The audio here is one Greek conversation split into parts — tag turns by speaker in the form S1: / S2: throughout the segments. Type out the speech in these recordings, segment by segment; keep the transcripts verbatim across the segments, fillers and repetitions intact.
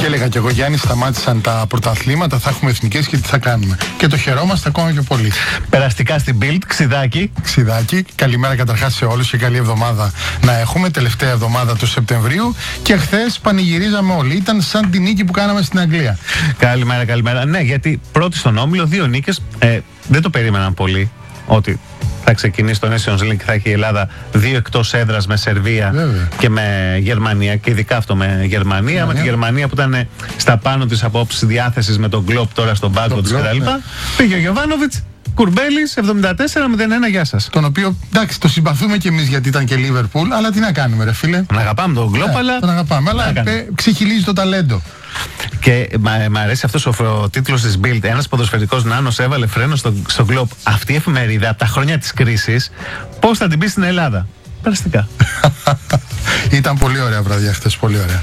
S1: Και έλεγα κι εγώ, Γιάννη, σταμάτησαν τα πρωταθλήματα, θα έχουμε εθνικές και τι θα κάνουμε. Και το χαιρόμαστε ακόμα πιο πολύ.
S2: Περαστικά στην Bild, Ξιδάκη.
S1: Ξιδάκη, καλημέρα καταρχάς σε όλους και καλή εβδομάδα να έχουμε. Τελευταία εβδομάδα του Σεπτεμβρίου. Και χθες πανηγυρίζαμε όλοι. Ήταν σαν τη νίκη που κάναμε στην Αγγλία.
S2: Καλημέρα, καλημέρα. Ναι, γιατί πρώτη στον όμιλο, δύο νίκες. Ε, δεν το περίμεναν πολύ ότι θα ξεκινήσει το Nations League και θα έχει η Ελλάδα δύο εκτός έδρας με Σερβία. Βέβαια. Και με Γερμανία. Και ειδικά αυτό με Γερμανία. Βέβαια. Με τη Γερμανία που ήταν στα πάνω της απόψης διάθεσης με τον Κλοπ τώρα στον πάγκο της κτλ. Ναι. Πήγε ο Γιοβάνοβιτς. Κουρμπέλης, εβδομήντα τέσσερα μηδέν ένα, γεια σας.
S1: Τον οποίο, εντάξει, το συμπαθούμε κι εμείς γιατί ήταν και Λίβερπουλ, αλλά τι να κάνουμε, ρε φίλε.
S2: Τον αγαπάμε τον Κλοπ, yeah, αλλά.
S1: Τον αγαπάμε, αλλά ε, ξεχυλίζει το ταλέντο.
S2: Και μ' αρέσει αυτός ο, ο τίτλος της Bild. Ένας ποδοσφαιρικός νάνος έβαλε φρένο στον στο Κλοπ. Αυτή η εφημερίδα από τα χρόνια της κρίσης, πώς θα την πει στην Ελλάδα. Περαστικά.
S1: Ήταν πολύ ωραία βραδιά χθες, πολύ ωραία.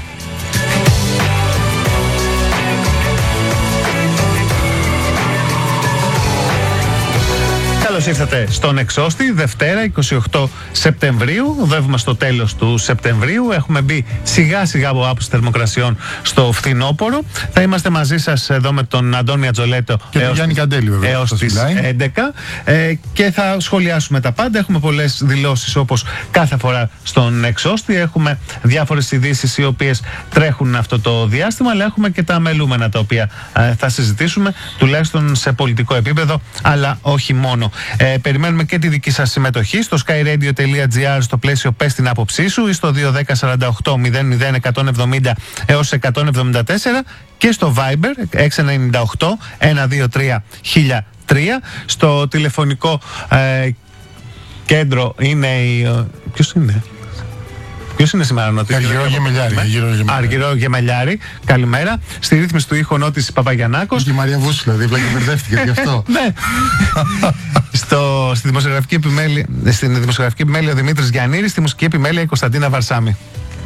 S2: Καλώς ήρθατε στον Εξώστη, Δευτέρα εικοστή όγδοη Σεπτεμβρίου. Οδεύουμε στο τέλος του Σεπτεμβρίου. Έχουμε μπει σιγά σιγά από άποψη θερμοκρασιών στο φθινόπωρο. Θα είμαστε μαζί σας εδώ με τον Αντώνη Ατζολέτο
S1: και τον Γιάννη Καντέλη, βέβαια,
S2: έως τις έντεκα ε, και θα σχολιάσουμε τα πάντα. Έχουμε πολλές δηλώσεις όπως κάθε φορά στον Εξώστη. Έχουμε διάφορες ειδήσεις οι οποίες τρέχουν αυτό το διάστημα, αλλά έχουμε και τα μελούμενα τα οποία ε, θα συζητήσουμε, τουλάχιστον σε πολιτικό επίπεδο, αλλά όχι μόνο. Ε, περιμένουμε και τη δική σας συμμετοχή στο skyradio.gr στο πλαίσιο πες την άποψή σου ή στο δύο ένα μηδέν τέσσερα οκτώ μηδέν μηδέν εκατόν εβδομήντα έως εκατόν εβδομήντα τέσσερα και στο Viber έξι εννιά οκτώ ένα δύο τρία χίλια τρία. Στο τηλεφωνικό ε, κέντρο είναι η... Ποιος είναι? Ποιος είναι σήμερα, Νότι?
S1: Αργυρό Γεμελιάρη.
S2: Αργυρό Γεμελιάρη. Καλημέρα. Στη ρύθμιση του ήχου Νότης Παπαγιαννάκος.
S1: Και η Μαρία Βούσουλα, δίπλα και μπερδεύτηκε γι' αυτό.
S2: Ναι. Στο, στη δημοσιογραφική επιμέλεια, στην δημοσιογραφική επιμέλεια ο Δημήτρης Γιαννήρης, στη μουσική επιμέλεια η Κωνσταντίνα Βαρσάμη.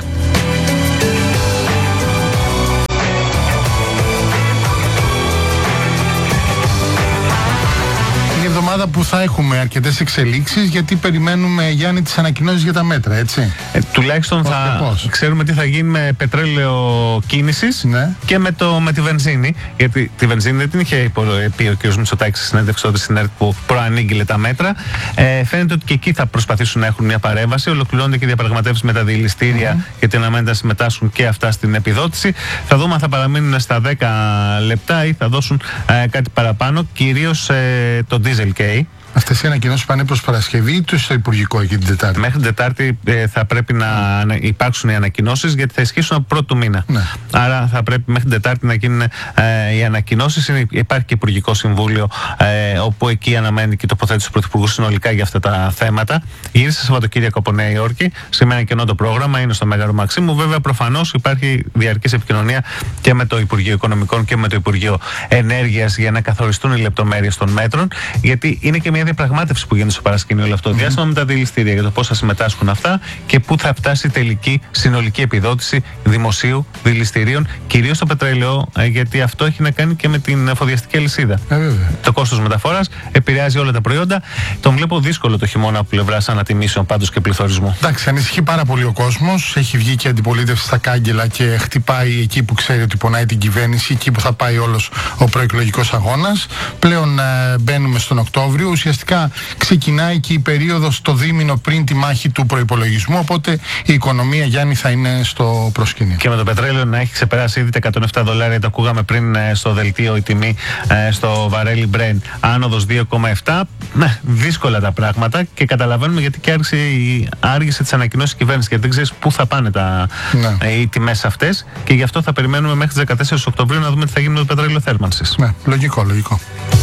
S1: Εβδομάδα που θα έχουμε αρκετές εξελίξεις, γιατί περιμένουμε, Γιάννη, τις ανακοινώσεις για τα μέτρα, έτσι.
S2: Ε, τουλάχιστον πώς θα ξέρουμε τι θα γίνει με πετρέλαιο κίνησης, ναι, και με, το, με τη βενζίνη. Γιατί τη βενζίνη δεν την είχε πει ο κ. Μητσοτάκης στη συνέντευξη της ΣΥΝΕΡΤ που προανήγγειλε τα μέτρα. Ε, φαίνεται ότι και εκεί θα προσπαθήσουν να έχουν μια παρέμβαση. Ολοκληρώνονται και διαπραγματεύσεις με τα διελιστήρια, mm-hmm, γιατί αναμένεται να συμμετάσχουν και αυτά στην επιδότηση. Θα δούμε αν θα παραμείνουν στα δέκα λεπτά ή θα δώσουν ε, κάτι παραπάνω, κυρίως ε, το diesel. Okay.
S1: Αυτές οι ανακοινώσεις πάνε προς Παρασκευή ή στο Υπουργικό εκεί την Τετάρτη?
S2: Μέχρι την Τετάρτη ε, θα πρέπει να mm. υπάρξουν οι ανακοινώσεις, γιατί θα ισχύσουν από πρώτο του μήνα. Ναι. Άρα θα πρέπει μέχρι την Τετάρτη να γίνουν ε, οι ανακοινώσεις. Υπάρχει και Υπουργικό Συμβούλιο, ε, όπου εκεί αναμένει και η τοποθέτηση του Πρωθυπουργού συνολικά για αυτά τα θέματα. Γύρισε Σαββατοκύριακο από Νέα Υόρκη. Σήμερα καινό το πρόγραμμα, είναι στο Μέγαρο Μαξίμου. Βέβαια, προφανώς υπάρχει διαρκής επικοινωνία και με το Υπουργείο Οικονομικών και με το Υπουργείο Ενέργειας για να καθοριστούν οι λεπτομέρειες των μέτρων. Γιατί είναι και μια διαπραγμάτευση που γίνεται στο παρασκήνιο όλο αυτό το διάστημα mm-hmm. με τα διελιστήρια για το πώς θα συμμετάσχουν αυτά και πού θα φτάσει η τελική συνολική επιδότηση δημοσίου διελιστηρίων, κυρίως στο πετρέλαιο, γιατί αυτό έχει να κάνει και με την εφοδιαστική αλυσίδα. Yeah, το κόστος μεταφοράς επηρεάζει όλα τα προϊόντα. Τον βλέπω δύσκολο το χειμώνα από πλευράς ανατιμήσεων πάντως και πληθωρισμού.
S1: Εντάξει, ανησυχεί πάρα πολύ ο κόσμος. Έχει βγει και αντιπολίτευση στα κάγκελα και χτυπάει εκεί που ξέρει ότι πονάει την κυβέρνηση, εκεί που θα πάει όλος ο προεκλογικός αγώνας. Πλέον ε, μπαίνουμε στον Οκτώβριο. Ουσιαστικά ξεκινάει και η περίοδος το δίμηνο πριν τη μάχη του προϋπολογισμού. Οπότε η οικονομία, Γιάννη, θα είναι στο προσκήνιο.
S2: Και με το πετρέλαιο να έχει ξεπεράσει ήδη τα εκατόν επτά δολάρια, το ακούγαμε πριν ε, στο δελτίο η τιμή ε, στο βαρέλι Brent, άνοδος δύο κόμμα επτά. Ναι, δύσκολα τα πράγματα και καταλαβαίνουμε γιατί και άργησε, άργησε τις ανακοινώσεις της κυβέρνησης, γιατί δεν ξέρεις πού θα πάνε τα, ναι. ε, οι τιμές αυτές και γι' αυτό θα περιμένουμε μέχρι τις δεκατέσσερις Οκτωβρίου να δούμε τι θα γίνει με το πετρέλαιο θέρμανσης.
S1: Ναι, λογικό, λογικό.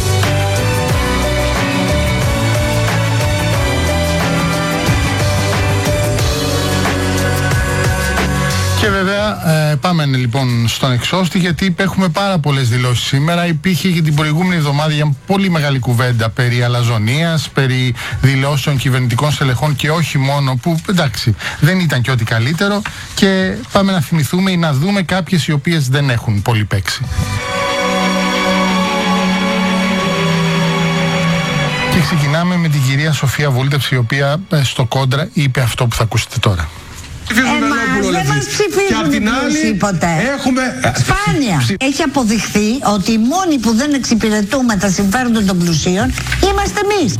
S1: Και βέβαια ε, πάμε λοιπόν στον Εξώστη, γιατί έχουμε πάρα πολλές δηλώσεις σήμερα. Υπήρχε και την προηγούμενη εβδομάδα για πολύ μεγάλη κουβέντα περί αλαζονίας, περί δηλώσεων κυβερνητικών στελεχών και όχι μόνο, που εντάξει δεν ήταν και ό,τι καλύτερο, και πάμε να θυμηθούμε ή να δούμε κάποιες οι οποίες δεν έχουν πολύ παίξει. Και ξεκινάμε με την κυρία Σοφία Βούλτεψη, η οποία στο Κόντρα είπε αυτό που θα ακούσετε τώρα.
S3: Εμάς δεν μας ψηφίζουν οι πλούσιοι ποτέ.
S4: Έχουμε...
S3: Σπάνια. Έχει αποδειχθεί ότι οι μόνοι που δεν εξυπηρετούμε τα συμφέροντα των πλουσίων είμαστε εμείς.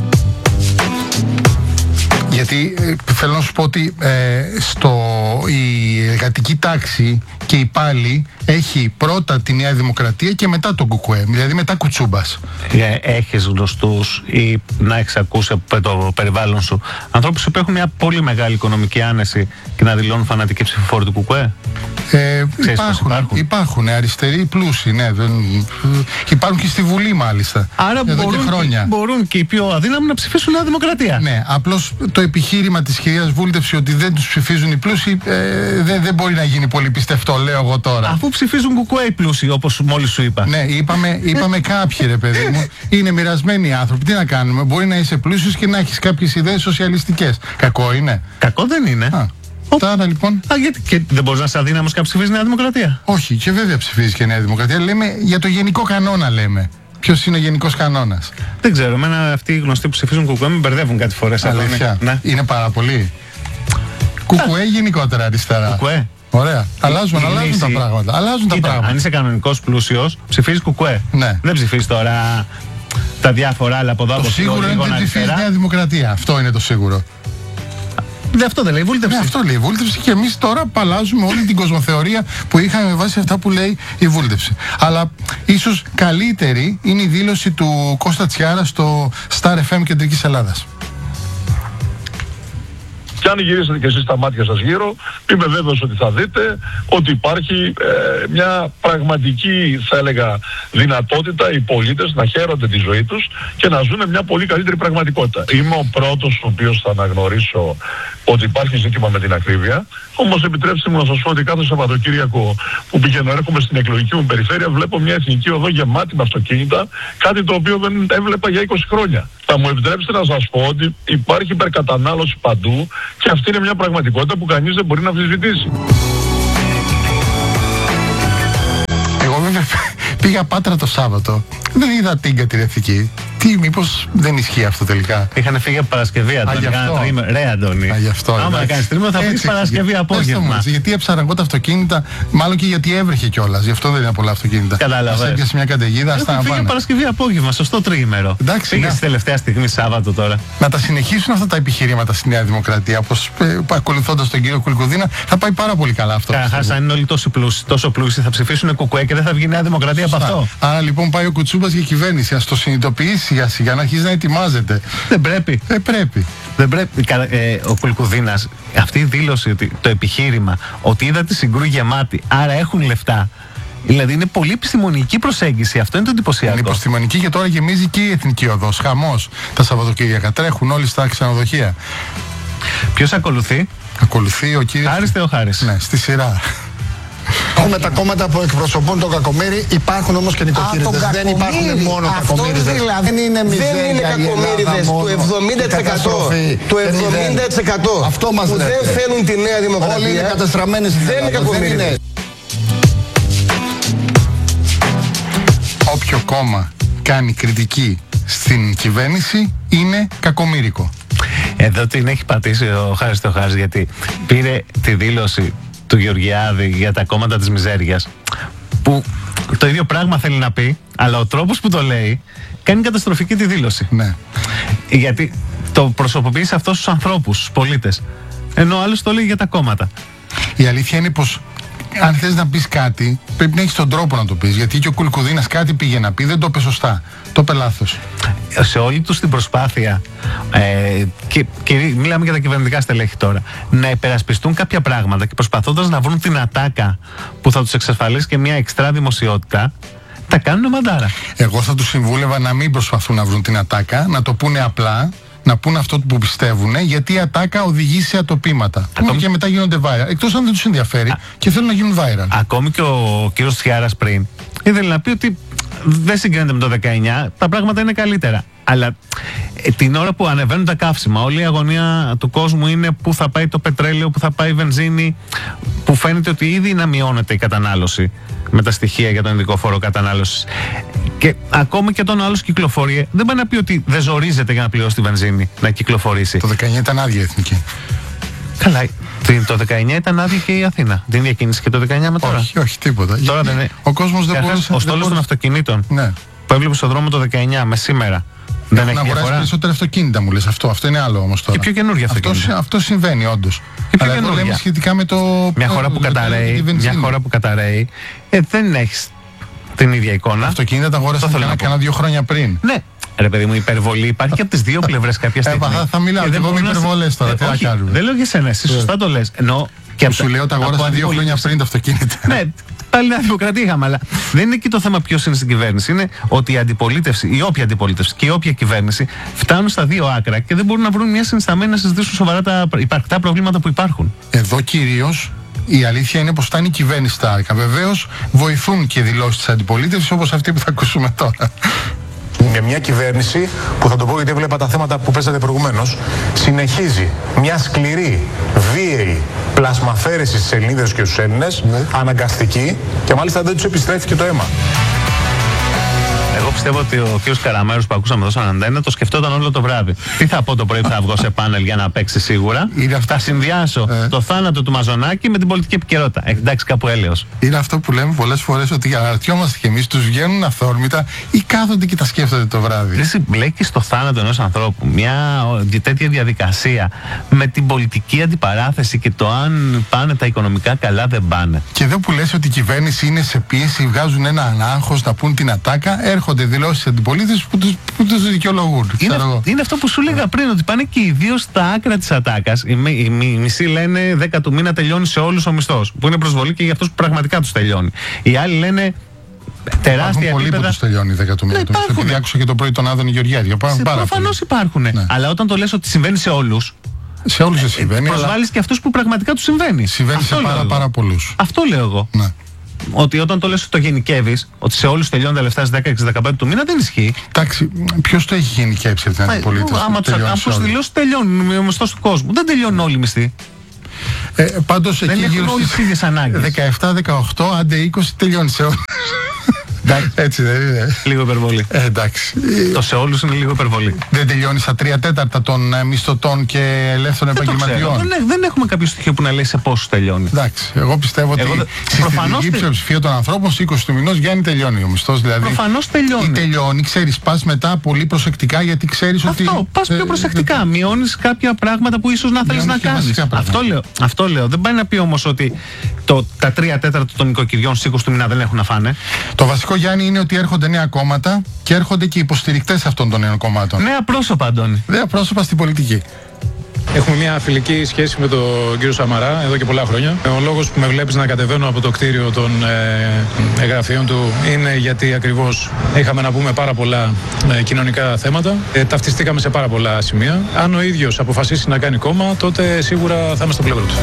S1: Γιατί ε, θέλω να σου πω ότι ε, στο, η εργατική τάξη και η πάλι έχει πρώτα τη Νέα Δημοκρατία και μετά τον Κουκουέ, δηλαδή μετά Κουτσούμπας.
S2: Ε, έχεις γνωστούς ή να έχεις ακούσει από το περιβάλλον σου ανθρώπους που έχουν μια πολύ μεγάλη οικονομική άνεση και να δηλώνουν φανατικοί ψηφοφόροι του Κουκουέ?
S1: Ε, υπάρχουν, υπάρχουν. υπάρχουν αριστεροί πλούσιοι, ναι, δεν, υπάρχουν και στη Βουλή μάλιστα.
S2: Άρα
S1: εδώ
S2: μπορούν
S1: και χρόνια.
S2: Και, μπορούν και οι πιο αδύναμοι να ψηφίσουν Νέα Δημοκρατία.
S1: Ναι, απλώς το επιχείρημα της κυρίας Βούλτευση ότι δεν τους ψηφίζουν οι πλούσιοι ε, δεν, δεν μπορεί να γίνει πολύ πιστευτό, λέω εγώ τώρα.
S2: Αφού ψηφίζουν Κουκουέ οι πλούσιοι, όπως μόλις σου είπα.
S1: Ναι, είπαμε, είπαμε κάποιοι ρε παιδί μου, είναι μοιρασμένοι άνθρωποι. Τι να κάνουμε, μπορεί να είσαι πλούσιος και να έχεις κάποιες ιδέες σοσιαλιστικές. Κακό είναι?
S2: Κακό δεν είναι.
S1: Α. Άρα λοιπόν.
S2: Α, γιατί και δεν μπορεί να είσαι αδύναμος και να ψηφίζει Νέα Δημοκρατία?
S1: Όχι, και βέβαια ψηφίζει και Νέα Δημοκρατία. Λέμε για το γενικό κανόνα, λέμε. Ποιος είναι ο γενικός κανόνας?
S2: Δεν ξέρω. Εμένα αυτοί οι γνωστοί που ψηφίζουν Κουκουέ με μπερδεύουν κάτι φορές.
S1: Αλήθεια.
S2: Ναι.
S1: Είναι πάρα πολύ. Κουκουέ γενικότερα αριστερά.
S2: Κουκουέ.
S1: Ωραία. Αλλάζουν, αλλάζουν
S2: είσαι...
S1: τα πράγματα. Αλλάζουν
S2: Κοίτα,
S1: τα πράγματα.
S2: Αν είσαι κανονικός πλούσιος, ψηφίζει Κουκουέ.
S1: Ναι.
S2: Δεν ψηφίζει τώρα τα διάφορα άλλα από εδώ από
S1: Το σίγουρο είναι ότι ψηφίζει Νέα Δημοκρατία. Αυτό είναι το σίγουρο.
S2: Δεν αυτό δεν λέει η Βούλτευση.
S1: Ναι, αυτό λέει η Βούλτευση και εμείς τώρα παλάζουμε όλη την κοσμοθεωρία που είχαμε με βάση αυτά που λέει η Βούλτευση. Αλλά ίσως καλύτερη είναι η δήλωση του Κώστα Τσιάρα στο Star εφ εμ Κεντρικής Ελλάδας.
S5: Και αν γυρίσετε και εσείς τα μάτια σας γύρω, είμαι βέβαιος ότι θα δείτε ότι υπάρχει ε, μια πραγματική, θα έλεγα, δυνατότητα οι πολίτες να χαίρονται τη ζωή τους και να ζουν μια πολύ καλύτερη πραγματικότητα. Είμαι ο πρώτος ο οποίος θα αναγνωρίσω ότι υπάρχει ζήτημα με την ακρίβεια, όμως επιτρέψτε μου να σας πω ότι κάθε Σαββατοκύριακο που πηγαίνω έρχομαι στην εκλογική μου περιφέρεια βλέπω μια εθνική οδό γεμάτη με αυτοκίνητα, κάτι το οποίο δεν έβλεπα για είκοσι χρόνια. Θα μου επιτρέψετε να σας πω ότι υπάρχει υπερκατανάλωση παντού και αυτή είναι μια πραγματικότητα που κανείς δεν μπορεί να αμφισβητήσει.
S1: Εγώ βέβαια πήγα Πάτρα το Σάββατο. Δεν είδα την κατηρεθική. Τι, μήπως δεν ισχύει αυτό τελικά?
S2: Είχαν φύγει από Παρασκευή, Αντώνη. Ρε, Αντώνη.
S1: Α, γι' αυτό.
S2: Άμα να κάνεις τρίμηνο θα πεις Παρασκευή απόγευμα.
S1: Γιατί έψαραν εγώ τα αυτοκίνητα, μάλλον και γιατί έβρεχε κιόλας. Γι' αυτό δεν είναι πολλά αυτοκίνητα.
S2: Κατάλαβα.
S1: Ας έπιασε μια καταιγίδα, ας τα
S2: να πάνε. Παρασκευή απόγευμα, σωστό τριήμερο. Πήγε στη τελευταία στιγμή Σάββατο τώρα.
S1: Να τα συνεχίσουν αυτά τα επιχειρήματα στη Νέα Δημοκρατία, όπως ε, ακολουθώντας τον κύριο Κουλκουδίνα, θα πάει πάρα πολύ καλά αυτό.
S2: Καταρχάς, αν είναι όλοι τόσο πλούσιοι, τόσο πλούσιοι, θα ψηφίσουν Κουκουέ και δεν θα βγει Νέα Δημοκρατία από αυτό.
S1: Άρα λοιπόν πάει ο Κουτσούμπας για κυβέρνηση, ας το συνειδητοποιήσει σιγά σιγά, να αρχίσει να ετοιμάζεται.
S2: Δεν πρέπει.
S1: Δεν πρέπει.
S2: Δεν πρέπει. Ε, ο Κουλκουδίνας, αυτή η δήλωση, ότι, το επιχείρημα ότι είδα τη Συγκρού γεμάτη, άρα έχουν λεφτά. Δηλαδή είναι πολύ επιστημονική προσέγγιση. Αυτό είναι το εντυπωσιακό.
S1: Είναι επιστημονική και τώρα γεμίζει και η Εθνική Οδός. Χαμός τα Σαββατοκύριακα. Τρέχουν όλοι στα ξενοδοχεία.
S2: Ποιος ακολουθεί?
S1: Ακολουθεί ο κύριος
S2: Χάρης Θεοχάρης.
S1: Ναι, στη σειρά.
S6: Έχουμε τα κόμματα που εκπροσωπούν τον κακομοίρη, υπάρχουν όμως και νοικοκυρίδες. Δεν υπάρχουν μόνο κακομοίριδες.
S7: Δηλαδή
S6: δεν είναι μιζέρια,
S7: δεν είναι κακομοίριδες του εβδομήντα τοις εκατό. Του εβδομήντα τοις εκατό
S6: αυτό μας
S7: που
S6: λέτε.
S7: δεν θέλουν τη Νέα Δημοκρατία.
S6: Όλοι είναι κατεστραμμένοι στην
S7: Ελλάδα. Δεν είναι κακομοίριδες.
S1: Όποιο κόμμα κάνει κριτική στην κυβέρνηση είναι κακομοίρικο.
S2: Εδώ την έχει πατήσει ο Χάρης Θεοχάρης, γιατί πήρε τη δήλωση του Γεωργιάδη για τα κόμματα της μιζέριας, που το ίδιο πράγμα θέλει να πει, αλλά ο τρόπος που το λέει κάνει καταστροφική τη δήλωση.
S1: Ναι.
S2: Γιατί το προσωποποιεί αυτό στους ανθρώπους, στους πολίτες, ενώ ο άλλος το λέει για τα κόμματα.
S1: Η αλήθεια είναι πως αν θες να πεις κάτι, πρέπει να έχεις τον τρόπο να το πεις. Γιατί και ο Κουλκουδίνας κάτι πήγε να πει, δεν το είπε σωστά. Το είπε λάθος.
S2: Σε όλη τους την προσπάθεια, ε, και, και μιλάμε για τα κυβερνητικά στελέχη τώρα, να υπερασπιστούν κάποια πράγματα και προσπαθώντας να βρουν την ατάκα που θα τους εξασφαλίσει και μια εξτρά δημοσιότητα, τα κάνουν μαντάρα.
S1: Εγώ θα τους συμβούλευα να μην προσπαθούν να βρουν την ατάκα, να το πούνε απλά, να πούνε αυτό που πιστεύουν, γιατί η ατάκα οδηγεί σε ατοπήματα. Ακόμη... Και μετά γίνονται viral. Εκτός αν δεν τους ενδιαφέρει Α... και θέλουν να γίνουν viral.
S2: Ακόμη και ο κύριος Τσιάρας πριν ήθελε να πει ότι δεν συγκρίνεται με το δεκαεννιά, τα πράγματα είναι καλύτερα. Αλλά ε, την ώρα που ανεβαίνουν τα καύσιμα, όλη η αγωνία του κόσμου είναι πού θα πάει το πετρέλαιο, πού θα πάει η βενζίνη, που φαίνεται ότι ήδη να μειώνεται η κατανάλωση με τα στοιχεία για τον ειδικό φόρο κατανάλωσης. Και ακόμη και όταν ο άλλος κυκλοφορεί, δεν πάει να πει ότι δεν ζορίζεται για να πληρώσει τη βενζίνη, να κυκλοφορήσει.
S1: Το δεκαεννιά ήταν άδεια εθνική.
S2: Καλά, το δεκαεννιά ήταν άδεια και η Αθήνα. Δεν διακίνησε και το δεκαεννιά με τώρα.
S1: Όχι, όχι, τίποτα.
S2: Τώρα δεν είναι.
S1: Ο κόσμος δεν μπορούσε.
S2: Ο στόλος των αυτοκινήτων
S1: ναι.
S2: που έβλεπε στον δρόμο το δεκαεννιά με σήμερα. Δεν
S1: Έχουν
S2: έχει
S1: αγοράσει
S2: διαφορά.
S1: περισσότερα αυτοκίνητα, μου λες αυτό. Αυτό είναι άλλο όμως τώρα.
S2: Και πιο καινούργια αυτοκίνητα.
S1: Αυτό, αυτό συμβαίνει όντως.
S2: Και πιο
S1: Αλλά εδώ λέμε σχετικά με το.
S2: Μια χώρα που καταραίει, μια χώρα που καταραίει ε, δεν έχει την ίδια εικόνα.
S1: Αυτοκίνητα τα αγόρασαν κάνα, κάνα δύο χρόνια πριν.
S2: Ναι. Ρε παιδί μου, η υπερβολή υπάρχει και από τις δύο πλευρές κάποια στιγμή.
S1: Ε, θα, θα μιλάω και εγώ με υπερβολές τώρα.
S2: Ε,
S1: τι
S2: όχι,
S1: να κάνουμε.
S2: Δεν λέω για σένα, εσύ σωστά το λες. Ενώ και
S1: σου λέω τα αγόρασαν δύο χρόνια πριν τα αυτοκίνητα.
S2: Ναι, πάλι μια δημοκρατία είχαμε, αλλά δεν είναι εκεί το θέμα ποιος είναι στην κυβέρνηση. Είναι ότι η αντιπολίτευση, η όποια αντιπολίτευση και η όποια κυβέρνηση φτάνουν στα δύο άκρα και δεν μπορούν να βρουν μια συνισταμένη να συζητήσουν σοβαρά τα υπαρκτά προβλήματα που υπάρχουν.
S1: Εδώ κυρίως η αλήθεια είναι πως φτάνει η κυβέρνηση στα άρκα. Βεβαίως βοηθούν και δηλώσεις της αντιπολίτευσης όπως αυτή που θα ακούσουμε τώρα.
S4: Με μια κυβέρνηση που, θα το πω γιατί έβλεπα τα θέματα που πέσατε προηγουμένως, συνεχίζει μια σκληρή, βίαιη πλασμαφέρεση στις Ελληνίδες και στους Έλληνες, ναι. αναγκαστική, και μάλιστα δεν τους επιστρέφει και το αίμα.
S2: Εγώ πιστεύω ότι ο κ. Καραμέρος που ακούσαμε εδώ σαν αντένα το σκεφτόταν όλο το βράδυ. Τι θα πω το πρωί που θα βγω σε πάνελ για να παίξει σίγουρα. Θα συνδυάσω ε. το θάνατο του Μαζονάκη με την πολιτική επικαιρότητα. Έχει εντάξει κάπου έλεος.
S1: Είναι αυτό που λέμε πολλές φορές, ότι αναρωτιόμαστε κι εμείς, τους βγαίνουν αυθόρμητα ή κάθονται και τα σκέφτονται το βράδυ.
S2: Εσύ μπλέκεις το θάνατο ενός ανθρώπου, μια τέτοια διαδικασία με την πολιτική αντιπαράθεση και το αν πάνε τα οικονομικά καλά δεν πάνε.
S1: Και εδώ που λες ότι η κυβέρνηση είναι σε πίεση, βγάζουν ένα άγχος να πούν την ατάκα, έρχονται δηλώσεις αντιπολίτες που τους, που τους δικαιολογούν.
S2: Είναι, είναι αυτό που σου λέγα πριν, ότι πάνε και οι δύο στα άκρα της ατάκας. Οι, οι, οι, οι μισοί λένε δέκα του μήνα τελειώνει σε όλους ο μισθός, που είναι προσβολή και για αυτούς που πραγματικά τους τελειώνει. Οι άλλοι λένε τεράστια
S1: πολλοί
S2: επίπεδα.
S1: Που τους τελειώνει δέκα του μήνα.
S2: Ναι,
S1: επειδή άκουσα και το πρωί τον Άδωνη Γεωργιάδη.
S2: Προφανώς υπάρχουν. Ναι. Αλλά όταν το λες ότι συμβαίνει σε όλους,
S1: σε όλους δεν συμβαίνει.
S2: Προσβάλλεις αλλά... και αυτούς που πραγματικά τους συμβαίνει.
S1: Συμβαίνει αυτό σε πάρα, πάρα πολλούς.
S2: Αυτό λέω εγώ.
S1: Ναι.
S2: Ότι όταν το λες ότι το γενικεύεις, ότι σε όλους τελειώνουν τα λεφτά στις δέκα και δεκαπέντε του μήνα, δεν ισχύει.
S1: Εντάξει, ποιος το έχει γενικεύσει την αντιπολίτευση?
S2: Άμα τους δηλώσεις τελειώνουν ο μισθός του κόσμου. Δεν τελειώνουν όλοι οι μισθοί.
S1: Ε, πάντως
S2: δεν
S1: εκεί
S2: έχουν όλες τις ίδιες ανάγκες.
S1: δεκαεπτά δεκαοκτώ, άντε είκοσι τελειώνει σε όλους. Έτσι δεν είναι?
S2: Λίγο υπερβολή.
S1: Ε, εντάξει.
S2: Το σε όλους είναι λίγο υπερβολή.
S1: Δεν τελειώνει στα τρία τέταρτα των ε, μισθωτών και ελεύθερων επαγγελματιών?
S2: Δεν, δεν έχουμε κάποιο στοιχείο που να λέει σε πόσους τελειώνει.
S1: Εντάξει. Εγώ πιστεύω ότι εγώ, στη συντηρητική πλειοψηφία των ανθρώπων στις είκοσι του μηνός Γιάννη τελειώνει ο μισθός. Δηλαδή,
S2: προφανώς τελειώνει.
S1: Ή τελειώνει, ξέρεις, πας μετά πολύ προσεκτικά γιατί ξέρεις ότι.
S2: Αυτό, πας πιο προσεκτικά. Ε, μειώνεις κάποια πράγματα που ίσως να θέλεις να κάνεις. Αυτό λέω. Αυτό λέω. Δεν πάει να πει όμως ότι το, τα τρία τέταρτα των οικοκυριών στις είκοσι του μήνα δεν έχουν να φάνε.
S1: Το βασικό, Γιάννη, είναι ότι έρχονται νέα κόμματα και έρχονται και υποστηρικτές αυτών των νέων κομμάτων.
S2: Νέα πρόσωπα, Αντώνη.
S1: Νέα πρόσωπα στην πολιτική.
S8: Έχουμε μια φιλική σχέση με τον κύριο Σαμαρά εδώ και πολλά χρόνια. Ο λόγος που με βλέπεις να κατεβαίνω από το κτίριο των ε, γραφείων του είναι γιατί ακριβώς είχαμε να πούμε πάρα πολλά ε, κοινωνικά θέματα. Ε, ταυτιστήκαμε σε πάρα πολλά σημεία. Αν ο ίδιος αποφασίσει να κάνει κόμμα, τότε σίγουρα θα είμαι στο πλευρό του.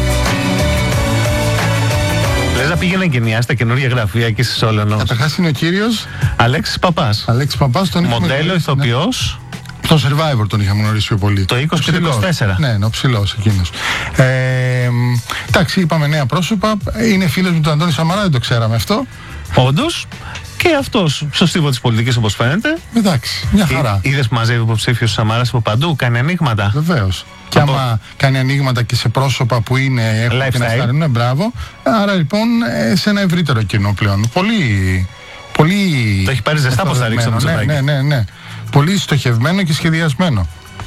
S2: Λες να πήγαινε και νοιά στα καινούργια γραφεία εκεί στη Σόλωνος.
S1: Καταρχάς είναι ο κύριος
S2: Αλέξης Παπάς.
S1: Αλέξης Παπάς, τον
S2: μοντέλο, ηθοποιός.
S1: Ναι. Το Survivor τον είχαμε γνωρίσει πιο πολύ.
S2: Το είκοσι και το είκοσι τέσσερα.
S1: Ναι, είναι ο ψηλός εκείνος. Ε, εντάξει, είπαμε νέα πρόσωπα. Είναι φίλος μου του Αντώνη Σαμαρά, δεν το ξέραμε αυτό.
S2: Όντως. Και αυτός στο στίβο της πολιτικής, όπως φαίνεται.
S1: Εντάξει, μια χαρά.
S2: Είδες που μαζεύει υποψήφιος ο Σαμαράς από παντού, κάνει ανοίγματα.
S1: Βεβαίως. Και από... άμα κάνει ανοίγματα και σε πρόσωπα που είναι, έχουν και να σταρρύνουν, μπράβο. Άρα λοιπόν σε ένα ευρύτερο κοινό πλέον. Πολύ. πολύ
S2: το έχει πάρει ζεστά πως θα ρίξει το Μητσοτάκη.
S1: Ναι, ναι, ναι, ναι. Πολύ στοχευμένο και σχεδιασμένο.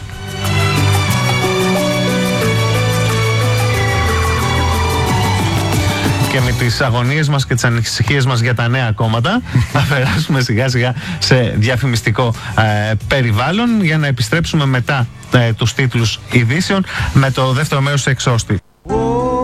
S2: Και με τις αγωνίες μας και τις ανησυχίες μας για τα νέα κόμματα θα περάσουμε σιγά σιγά σε διαφημιστικό ε, περιβάλλον για να επιστρέψουμε μετά ε, τους τίτλους ειδήσεων με το δεύτερο μέρος εξώστη.